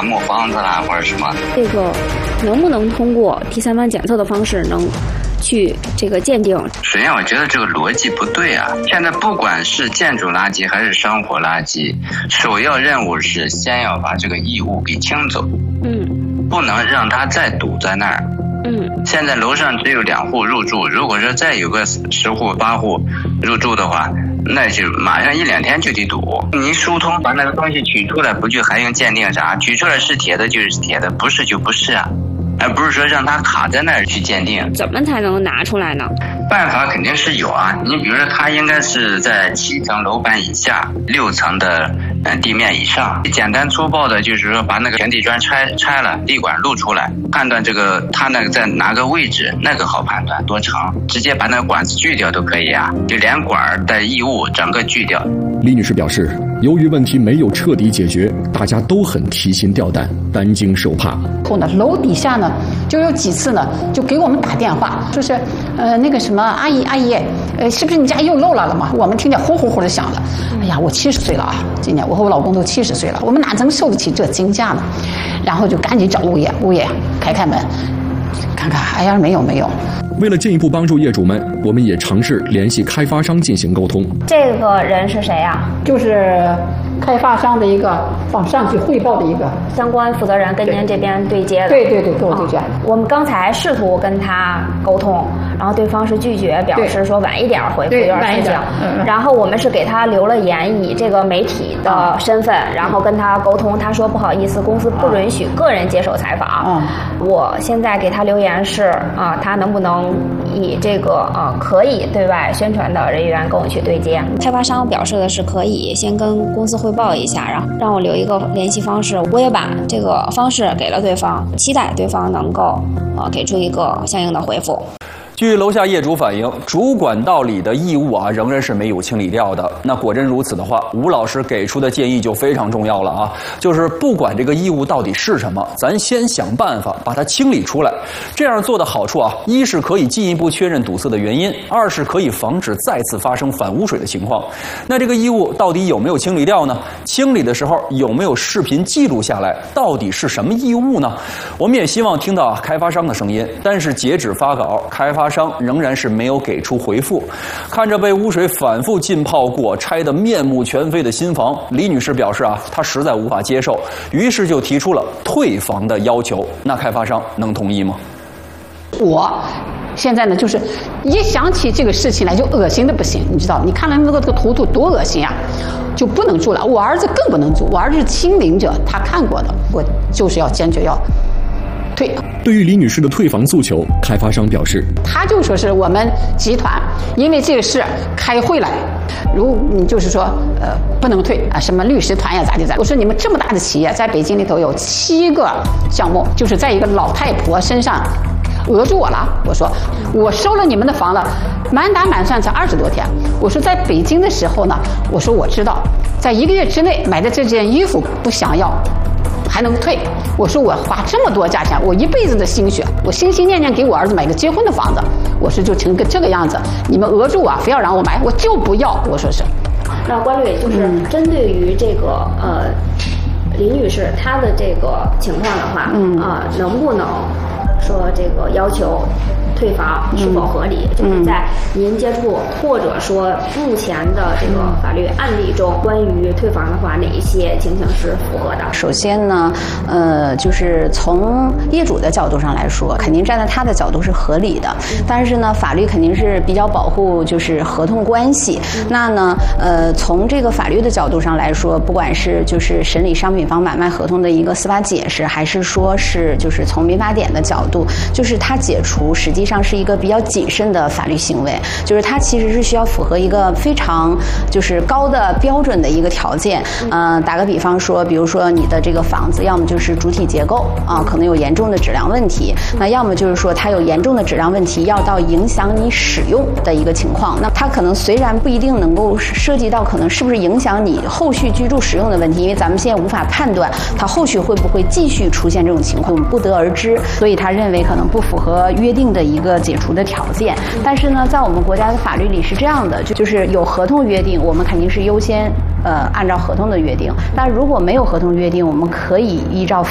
木房子啦或者什么。 这个能不能通过第三方检测的方式能去这个鉴定？ 首先我觉得这个逻辑不对啊！现在不管是建筑垃圾还是生活垃圾，首要任务是先要把这个异物给清走，不能让它再堵在那儿。现在楼上只有2户入住，如果说再有个10户8户入住的话，那就马上1、2天就得堵。你疏通把那个东西取出来，不就还用鉴定啥？取出来是铁的就是铁的，不是就不是啊，而不是说让它卡在那儿去鉴定。 怎么才能拿出来呢？ 办法肯定是有啊，你比如说它应该是在7层楼板以下，6层的地面以上。简单粗暴的就是说把那个全地砖拆了，地管露出来，判断这个它那个在哪个位置，那个好判断多长，直接把那个管子锯掉都可以啊，就连管的异物整个锯掉。 李女士表示，由于问题没有彻底解决，大家都很提心吊胆，担惊受怕。 后呢，楼底下呢就有几次呢，就给我们打电话，说是那个什么阿姨，是不是你家又漏了嘛？我们听见呼呼呼的响了。哎呀，我70岁了啊，今年我和我老公都70岁了，我们哪能受得起这惊吓呢？然后就赶紧找物业开门，看看，哎呀，没有。 为了进一步帮助业主们，我们也尝试联系开发商进行沟通。 这个人是谁呀？ 就是开发商的一个往上去汇报的一个相关负责人，跟您这边对接的。 对，跟我对接。 我们刚才试图跟他沟通，然后对方是拒绝，表示说晚一点回复，有点事情。然后我们是给他留了言，以这个媒体的身份，然后跟他沟通。他说不好意思，公司不允许个人接受采访。我现在给他留言是他能不能以这个可以对外宣传的人员跟我去对接。开发商表示的是可以先跟公司汇报一下，然后让我留一个联系方式，我也把这个方式给了对方，期待对方能够给出一个相应的回复。 据楼下业主反映，主管道里的异物仍然是没有清理掉的。那果真如此的话，吴老师给出的建议就非常重要了啊，就是不管这个异物到底是什么，咱先想办法把它清理出来。这样做的好处一是可以进一步确认堵塞的原因，二是可以防止再次发生反污水的情况。那这个异物到底有没有清理掉呢？清理的时候有没有视频记录下来？到底是什么异物呢？我们也希望听到开发商的声音，但是截止发稿，开发商仍然是没有给出回复。看着被污水反复浸泡过、拆得面目全非的新房，李女士表示她实在无法接受，于是就提出了退房的要求。那开发商能同意吗？ 我现在呢，就是一想起这个事情来就恶心的不行，你知道？你看了那个图多恶心啊，就不能住了。我儿子更不能住，我儿子是亲临者，他看过的，我就是要坚决要退。 对于李女士的退房诉求，开发商表示， 他就说是我们集团因为这个事开会了，如你就是说不能退什么律师团呀咋地。我说你们这么大的企业，在北京里头有7个项目，就是在一个老太婆身上讹住我了。我说我收了你们的房了，满打满算才20多天。我说在北京的时候呢，我说我知道，在1个月之内买的这件衣服不想要还能退。我说我花这么多价钱，我一辈子的心血，我心心念念给我儿子买个结婚的房子，我说就成个这个样子，你们讹住我，非要让我买，我就不要。我说是。 那关律就是针对于这个李女士她的这个情况的话，能不能说这个要求退房是否合理？就是在您接触或者说目前的这个法律案例中，关于退房的话，哪一些情形是符合的？ 首先呢，就是从业主的角度上来说，肯定站在他的角度是合理的。但是呢，法律肯定是比较保护就是合同关系。那呢，从这个法律的角度上来说，不管是就是审理商品房买卖合同的一个司法解释，还是说是就是从民法典的角度，就是它解除实际上是一个比较谨慎的法律行为，就是它其实是需要符合一个非常就是高的标准的一个条件。打个比方说，比如说你的这个房子，要么就是主体结构可能有严重的质量问题，那要么就是说它有严重的质量问题，要到影响你使用的一个情况。那它可能虽然不一定能够涉及到可能是不是影响你后续居住使用的问题，因为咱们现在无法判断它后续会不会继续出现这种情况，我们不得而知。所以他认为可能不符合约定的一个解除的条件。但是呢，在我们国家的法律里是这样的，就是有合同约定，我们肯定是优先按照合同的约定。但如果没有合同约定，我们可以依照